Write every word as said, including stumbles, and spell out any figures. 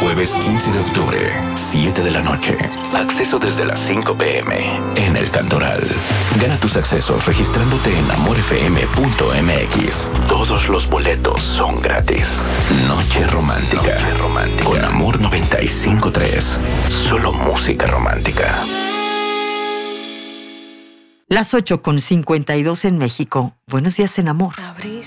Jueves quince de octubre, siete de la noche. Acceso desde las cinco pm en El Cantoral. Gana tus accesos registrándote en amor f m punto m x. Todos los boletos son gratis. Noche romántica. Noche romántica. Con Amor noventa y cinco punto tres. Solo música romántica. Las ocho con cincuenta y dos en México. Buenos días en amor. Abrí